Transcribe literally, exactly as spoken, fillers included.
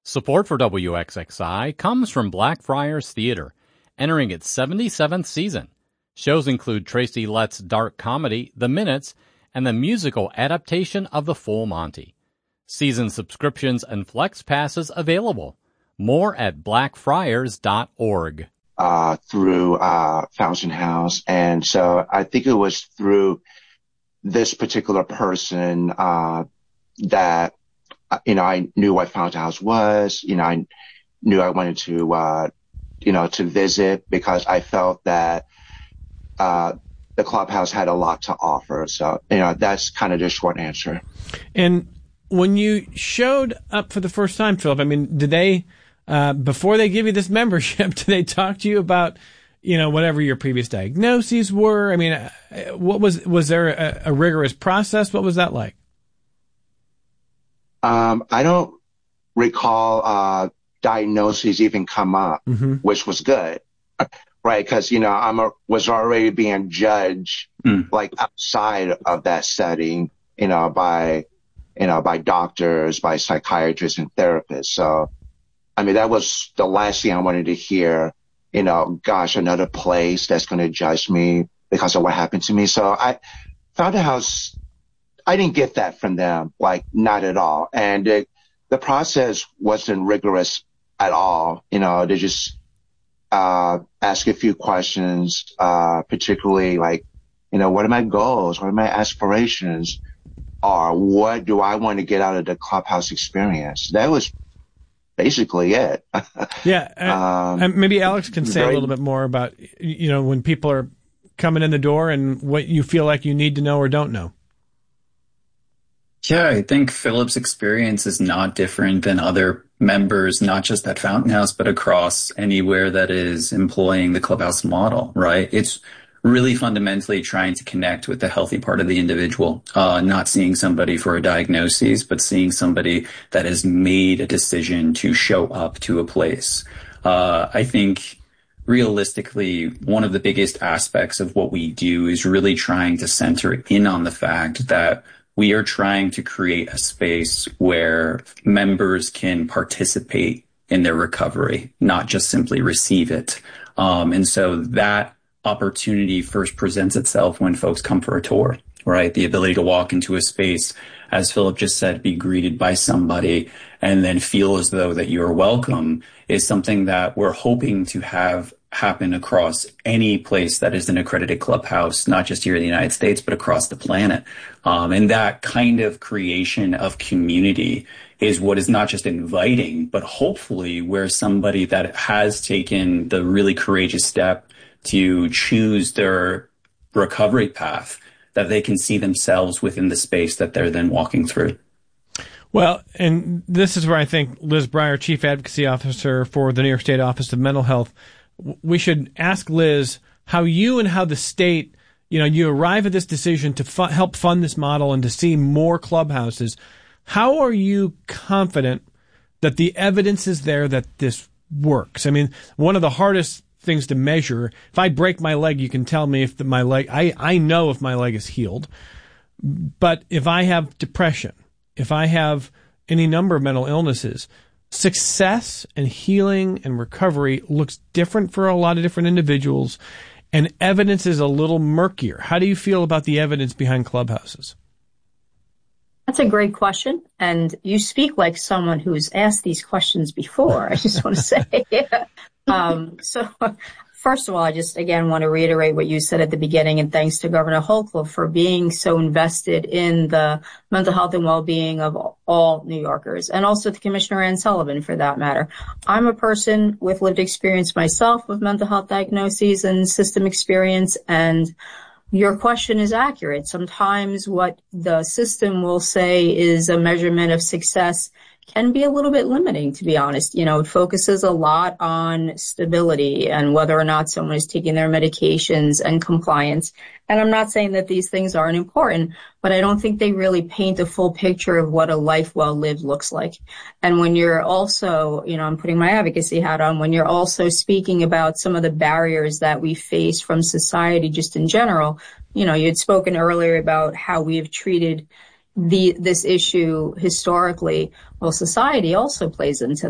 Support for W X X I comes from Blackfriars Theater, entering its seventy-seventh season. Shows include Tracy Letts' dark comedy, The Minutes, and the musical adaptation of The Full Monty. Season subscriptions and flex passes available. More at blackfriars dot org. Uh, through uh, Fountain House. And so I think it was through this particular person uh, that, you know, I knew what Fountain House was. You know, I knew I wanted to, uh, you know, to visit because I felt that uh, the clubhouse had a lot to offer. So, you know, that's kind of the short answer. And when you showed up for the first time, Philip, I mean, did they... Uh, before they give you this membership, do they talk to you about, you know, whatever your previous diagnoses were? I mean, uh, what was, was there a, a rigorous process? What was that like? Um, I don't recall, uh, diagnoses even come up, mm-hmm. which was good, right? Cause, you know, I'm a, was already being judged, mm. like outside of that setting, you know, by, you know, by doctors, by psychiatrists and therapists. So, I mean, that was the last thing I wanted to hear, you know, gosh, another place that's going to judge me because of what happened to me. So I found a house. I didn't get that from them, like not at all. And it, the process wasn't rigorous at all. You know, they just, uh, ask a few questions, uh, particularly like, you know, what are my goals? What are my aspirations? Or what do I want to get out of the clubhouse experience? That was basically it. yeah. Uh, um, maybe Alex can say very, a little bit more about, you know, when people are coming in the door and what you feel like you need to know or don't know. Yeah, I think Philip's experience is not different than other members, not just at Fountain House, but across anywhere that is employing the clubhouse model, right? It's really fundamentally trying to connect with the healthy part of the individual, uh, not seeing somebody for a diagnosis, but seeing somebody that has made a decision to show up to a place. Uh, I think realistically, one of the biggest aspects of what we do is really trying to center in on the fact that we are trying to create a space where members can participate in their recovery, not just simply receive it. Um, and so that opportunity first presents itself when folks come for a tour, right? The ability to walk into a space, as Philip just said, be greeted by somebody and then feel as though that you're welcome is something that we're hoping to have happen across any place that is an accredited clubhouse, not just here in the United States, but across the planet. Um, and that kind of creation of community is what is not just inviting, but hopefully where somebody that has taken the really courageous step to choose their recovery path, that they can see themselves within the space that they're then walking through. Well, and this is where I think Liz Breyer, Chief Advocacy Officer for the New York State Office of Mental Health, we should ask Liz how you and how the state, you know, you arrive at this decision to fu- help fund this model and to see more clubhouses. How are you confident that the evidence is there that this works? I mean, one of the hardest things to measure. If I break my leg, you can tell me if the, my leg, I, I know if my leg is healed. But if I have depression, if I have any number of mental illnesses, success and healing and recovery looks different for a lot of different individuals, and evidence is a little murkier. How do you feel about the evidence behind clubhouses? That's a great question, and you speak like someone who's asked these questions before, I just want to say. um, so first of all, I just, again, want to reiterate what you said at the beginning, and thanks to Governor Hochul for being so invested in the mental health and well-being of all New Yorkers, and also to Commissioner Ann Sullivan, for that matter. I'm a person with lived experience myself with mental health diagnoses and system experience, and your question is accurate. Sometimes what the system will say is a measurement of success can be a little bit limiting, to be honest. You know, it focuses a lot on stability and whether or not someone is taking their medications and compliance. And I'm not saying that these things aren't important, but I don't think they really paint a full picture of what a life well lived looks like. And when you're also, you know, I'm putting my advocacy hat on, when you're also speaking about some of the barriers that we face from society just in general, you know, you had spoken earlier about how we have treated the this issue historically. Well, society also plays into